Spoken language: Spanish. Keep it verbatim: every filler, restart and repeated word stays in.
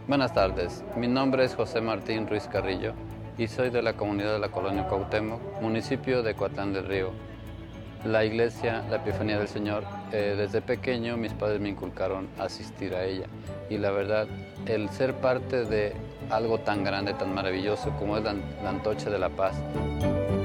Buenas tardes, mi nombre es José Martín Ruiz Carrillo y soy de la comunidad de la Colonia Cuauhtémoc, municipio de Coatlán del Río. La iglesia, la Epifanía del Señor, eh, desde pequeño mis padres me inculcaron a asistir a ella y la verdad, el ser parte de algo tan grande, tan maravilloso como es la, la Antorcha de la Paz,